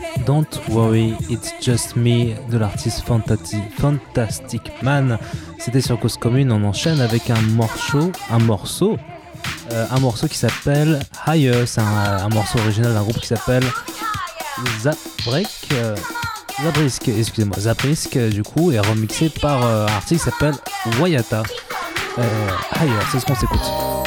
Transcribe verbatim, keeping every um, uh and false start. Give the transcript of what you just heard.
Don't Worry, It's Just Me de l'artiste Fantati- Fantastic Man. C'était sur Cause Commune. On enchaîne avec un morceau, un morceau, euh, un morceau qui s'appelle Higher. C'est un, un morceau original d'un groupe qui s'appelle Zabrek. Euh, Zabrisk, excusez-moi, Zabrisk du coup, est remixé par euh, un artiste qui s'appelle Wayata. Euh, Higher, c'est ce qu'on s'écoute.